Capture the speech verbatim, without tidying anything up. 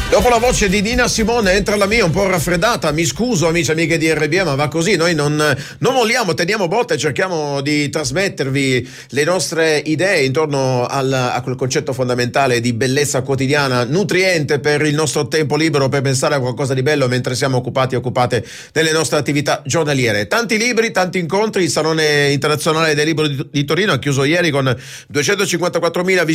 Dopo la voce di Nina Simone entra la mia un po' raffreddata. Mi scuso amici e amiche di R B A, ma va così. Noi non, non molliamo, teniamo botta e cerchiamo di trasmettervi le nostre idee intorno al, a quel concetto fondamentale di bellezza quotidiana, nutriente per il nostro tempo libero, per pensare a qualcosa di bello mentre siamo occupati e occupate delle nostre attività giornaliere. Tanti libri, tanti incontri. Il Salone Internazionale del Libro di, di Torino ha chiuso ieri con duecentocinquantaquattromila visitatori